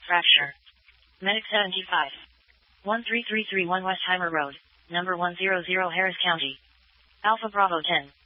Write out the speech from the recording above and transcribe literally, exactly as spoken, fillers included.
fracture. Medic seventy-five. one three three three one Westheimer Road, number one hundred Harris County. Alpha Bravo ten.